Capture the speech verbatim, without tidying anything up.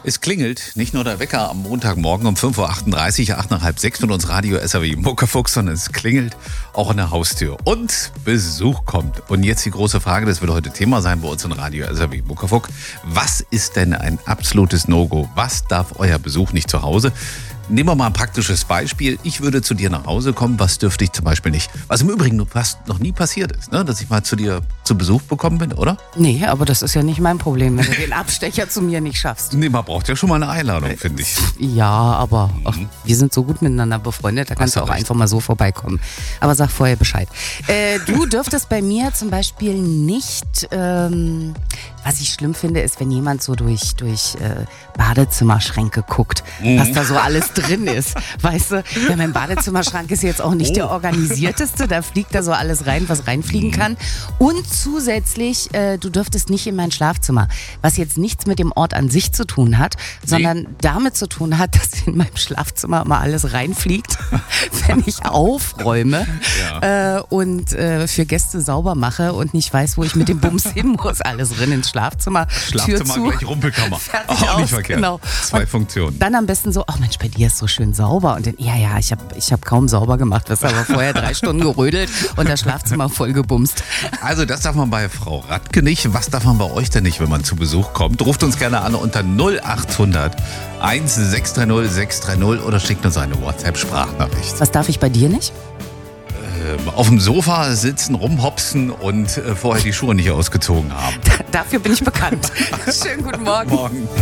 Es klingelt nicht nur der Wecker am Montagmorgen um fünf Uhr achtunddreißig, acht nach halb sechs mit uns Radio S R W Muckefuchs, sondern es klingelt auch an der Haustür und Besuch kommt. Und jetzt die große Frage, das wird heute Thema sein bei uns in Radio S R W Muckefuchs. Was ist denn ein absolutes No-Go? Was darf euer Besuch nicht zu Hause? Nehmen wir mal ein praktisches Beispiel. Ich würde zu dir nach Hause kommen, was dürfte ich zum Beispiel nicht? Was im Übrigen fast noch nie passiert ist, ne? Dass ich mal zu dir zu Besuch bekommen bin, oder? Nee, aber das ist ja nicht mein Problem, wenn du den Abstecher zu mir nicht schaffst. Nee, man braucht ja schon mal eine Einladung, finde ich. Ja, aber ach, wir sind so gut miteinander befreundet, da kannst du auch recht. Einfach mal so vorbeikommen. Aber sag vorher Bescheid. Äh, du dürftest bei mir zum Beispiel nicht, ähm, was ich schlimm finde, ist, wenn jemand so durch, durch äh, Badezimmerschränke guckt, mhm. was da so alles drin ist. Weißt du, ja, mein Badezimmerschrank ist jetzt auch nicht oh. der organisierteste, da fliegt da so alles rein, was reinfliegen mhm. kann. Und zusätzlich, äh, du dürftest nicht in mein Schlafzimmer, was jetzt nichts mit dem Ort an sich zu tun hat, nee. sondern damit zu tun hat, dass in meinem Schlafzimmer immer alles reinfliegt, wenn ich aufräume ja. äh, und äh, für Gäste sauber mache und nicht weiß, wo ich mit dem Bums hin muss. Alles drin ins Schlafzimmer, Schlafzimmer Tür zu, gleich Rumpelkammer. Fertig auch aus, nicht verkehrt. Genau. Zwei und Funktionen. Dann am besten so, ach Mensch, bei dir ist so schön sauber. Und dann, ja, ja, ich habe ich hab kaum sauber gemacht, du hast aber vorher drei Stunden gerödelt und das Schlafzimmer voll gebumst. Also das darf man bei Frau Radke nicht. Was darf man bei euch denn nicht, wenn man zu Besuch kommt? Ruft uns gerne an unter null achthundert eins sechs drei null sechs drei null oder schickt uns eine WhatsApp-Sprachnachricht. Was darf ich bei dir nicht? Ähm, auf dem Sofa sitzen, rumhopsen und äh, vorher die Schuhe nicht ausgezogen haben. Dafür bin ich bekannt. Schönen guten Morgen. Morgen.